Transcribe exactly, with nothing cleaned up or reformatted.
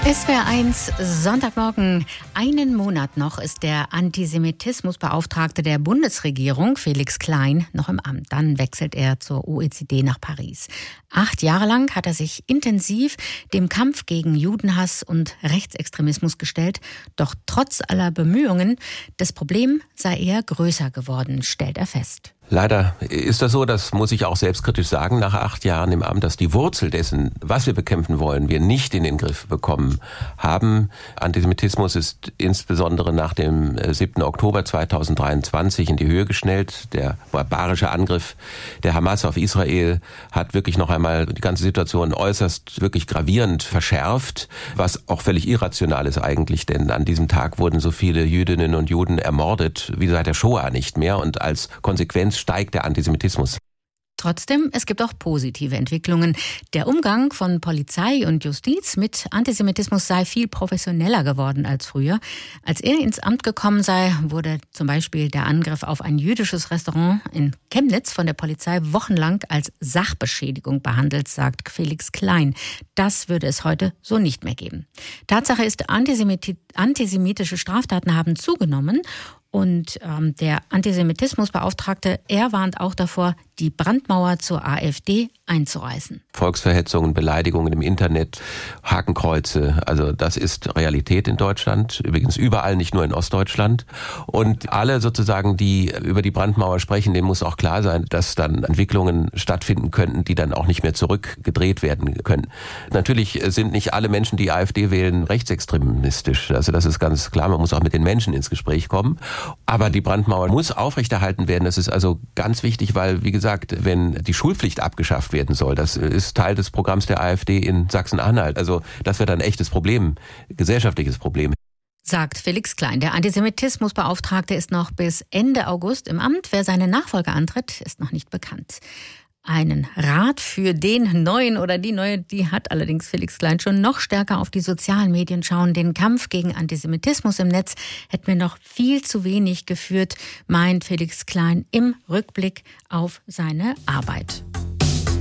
S W R eins, Sonntagmorgen. Einen Monat noch ist der Antisemitismusbeauftragte der Bundesregierung, Felix Klein, noch im Amt. Dann wechselt er zur O E C D nach Paris. Acht Jahre lang hat er sich intensiv dem Kampf gegen Judenhass und Rechtsextremismus gestellt. Doch trotz aller Bemühungen, das Problem sei eher größer geworden, stellt er fest. Leider ist das so, das muss ich auch selbstkritisch sagen, nach acht Jahren im Amt, dass die Wurzel dessen, was wir bekämpfen wollen, wir nicht in den Griff bekommen haben. Antisemitismus ist insbesondere nach dem siebten Oktober zweitausenddreiundzwanzig in die Höhe geschnellt. Der barbarische Angriff der Hamas auf Israel hat wirklich noch einmal die ganze Situation äußerst wirklich gravierend verschärft, was auch völlig irrational ist eigentlich, denn an diesem Tag wurden so viele Jüdinnen und Juden ermordet wie seit der Shoah nicht mehr, und als Konsequenz steigt der Antisemitismus. Trotzdem, es gibt auch positive Entwicklungen. Der Umgang von Polizei und Justiz mit Antisemitismus sei viel professioneller geworden als früher. Als er ins Amt gekommen sei, wurde zum Beispiel der Angriff auf ein jüdisches Restaurant in Chemnitz von der Polizei wochenlang als Sachbeschädigung behandelt, sagt Felix Klein. Das würde es heute so nicht mehr geben. Tatsache ist, Antisemit- antisemitische Straftaten haben zugenommen. Und ähm, der Antisemitismusbeauftragte, er warnt auch davor, die Brandmauer zur AfD einzureißen. Volksverhetzungen, Beleidigungen im Internet, Hakenkreuze, also das ist Realität in Deutschland, übrigens überall, nicht nur in Ostdeutschland. Und alle sozusagen, die über die Brandmauer sprechen, denen muss auch klar sein, dass dann Entwicklungen stattfinden könnten, die dann auch nicht mehr zurückgedreht werden können. Natürlich sind nicht alle Menschen, die AfD wählen, rechtsextremistisch. Also das ist ganz klar, man muss auch mit den Menschen ins Gespräch kommen. Aber die Brandmauer muss aufrechterhalten werden. Das ist also ganz wichtig, weil, wie gesagt, wenn die Schulpflicht abgeschafft werden soll, das ist Teil des Programms der AfD in Sachsen-Anhalt. Also das wird ein echtes Problem, gesellschaftliches Problem. Sagt Felix Klein. Der Antisemitismusbeauftragte ist noch bis Ende August im Amt. Wer seine Nachfolge antritt, ist noch nicht bekannt. Einen Rat für den Neuen oder die Neue, die hat allerdings Felix Klein schon: noch stärker auf die sozialen Medien schauen. Den Kampf gegen Antisemitismus im Netz hätten wir noch viel zu wenig geführt, meint Felix Klein im Rückblick auf seine Arbeit.